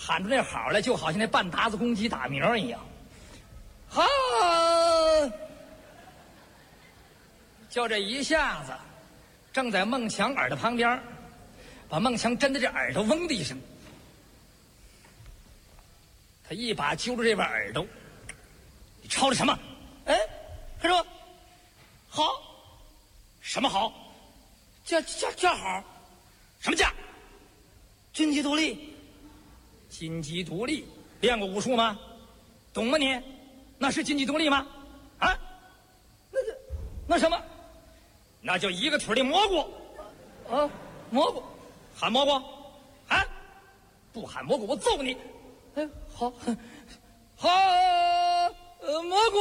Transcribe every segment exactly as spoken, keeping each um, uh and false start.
喊出那好来，就好像那半达子公鸡打鸣一样。哈，就这一下子，正在孟强耳朵旁边，把孟强真的这耳朵嗡的一声，他一把揪住这边耳朵，你吵的什么？哎，他说好，什么好？叫叫叫好，什么叫？军机独立，金鸡独立，练过武术吗？懂吗你？那是金鸡独立吗？啊？那个那什么？那叫一个腿的蘑菇。啊，蘑菇，喊蘑菇，喊，不喊蘑菇我揍你。哎，好，好，呃，蘑菇。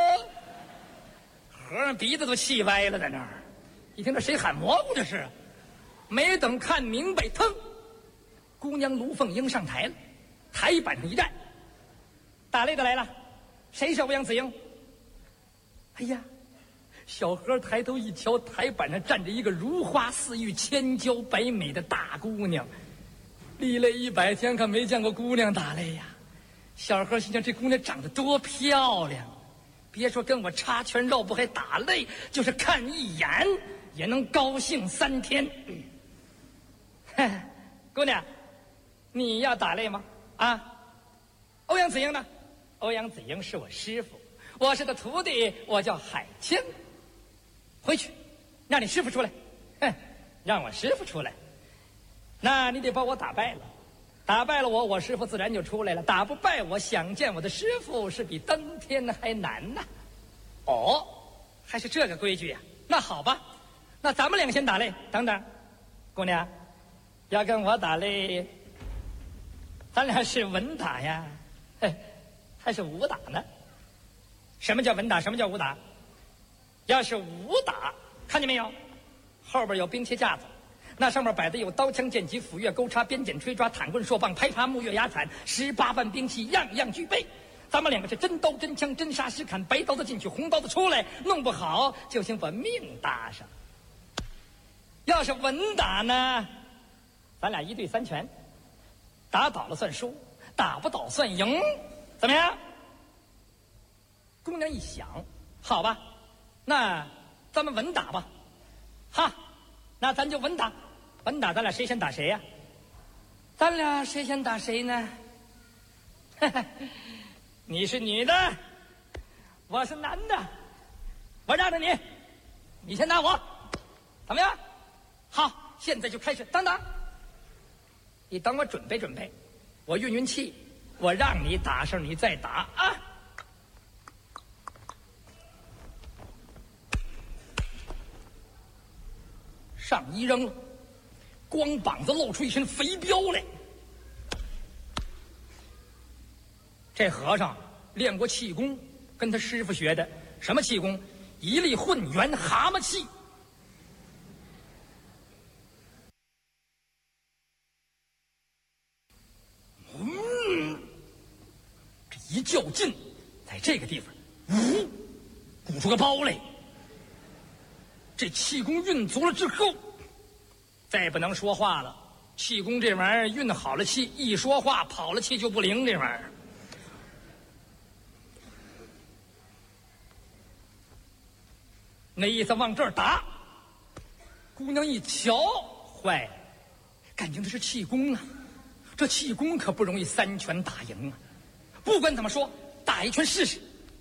和尚鼻子都气歪了，在那儿，一听这谁喊蘑菇这是？没等看明白，腾，姑娘卢凤英上台了，台板上一站，打擂的来了，谁是欧阳子英？哎呀，小何抬头一瞧，台板上站着一个如花似玉、千娇百美的大姑娘，历练一百天，可没见过姑娘打擂呀。小何心想，这姑娘长得多漂亮，别说跟我插拳绕步还打擂，就是看一眼也能高兴三天。嗯、姑娘，你要打擂吗？啊，欧阳子英呢？欧阳子英是我师傅，我是他徒弟，我叫海清。回去，让你师傅出来。哼，让我师傅出来，那你得把我打败了。打败了我，我师傅自然就出来了。打不败我，想见我的师傅是比登天还难呐。哦，还是这个规矩呀？那好吧，那咱们俩先打擂。等等，姑娘，要跟我打擂，咱俩是文打呀，嘿，还是武打呢？什么叫文打？什么叫武打？要是武打，看见没有？后边有兵器架子。那上面摆的有刀枪剑戟斧钺钩叉鞭锏锤抓坦棍槊棒拍耙木钺牙铲十八般兵器样样俱备。咱们两个是真刀真枪真杀实砍，白刀子进去红刀子出来，弄不好就行把命搭上。要是文打呢，咱俩一对三拳，打倒了算输，打不倒算赢，怎么样？姑娘一想，好吧，那咱们文打吧。哈，那咱就文打。文打咱俩谁先打谁呀、啊？咱俩谁先打谁呢？你是女的，我是男的，我让着你，你先打我，怎么样？好，现在就开始。等等，你等我准备准备，我运运气，我让你打上你再打啊！上衣扔了，光膀子露出一身肥膘来。这和尚练过气功，跟他师傅学的。什么气功？一力混元蛤蟆气。嗯，这一较劲，在这个地方，呜，鼓出个包来。这气功运足了之后，再不能说话了。气功这玩意儿运好了气，一说话跑了气就不灵。这玩意儿，那意思往这儿打。姑娘一瞧，坏了，感情这是气功啊！这气功可不容易三拳打赢啊！不管怎么说，打一拳试试。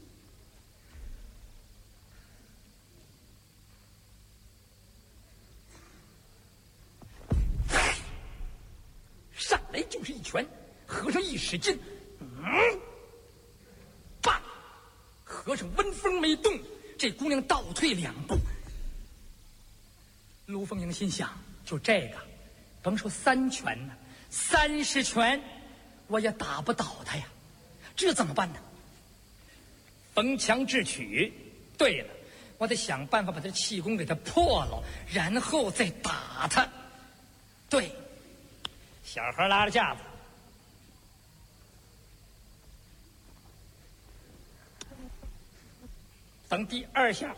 上来就是一拳，和尚一使劲，嗯，爸，和尚温风没动，这姑娘倒退两步。卢凤英心想，就这个，甭说三拳呢，三十拳我也打不倒他呀，这怎么办呢？逢强智取。对了，我得想办法把他气功给他破了，然后再打他。对，小何拉着架子，等第二下。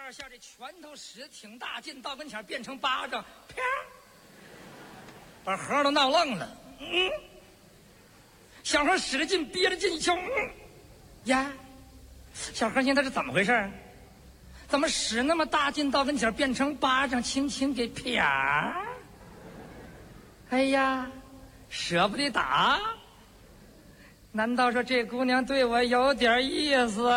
二下这拳头使挺大劲，到跟前变成巴掌，啪，把和尚都闹愣了。嗯，小和尚使着劲，憋着劲一敲，嗯，呀，小和尚现在是怎么回事？怎么使那么大劲，到跟前变成巴掌，轻轻给啪？哎呀，舍不得打。难道说这姑娘对我有点意思？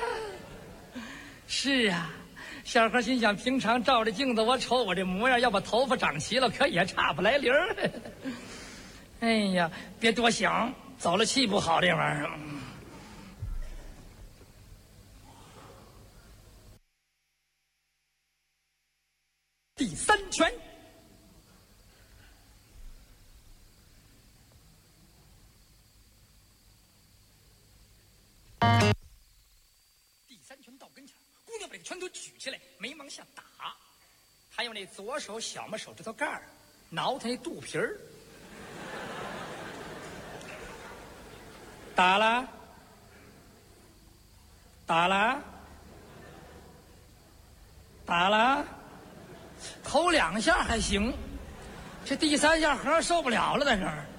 是啊，小何心想，平常照着镜子我瞅我这模样，要把头发长齐了，可也差不来理儿。哎呀，别多想，走了气不好这玩意儿。第三拳。第三拳到跟前，姑娘把这个拳头举起来，没往下打，还有那左手小拇手指头盖儿挠他那肚皮儿，打了，打了，打了，头两下还行，这第三下和尚受不了了，在这儿。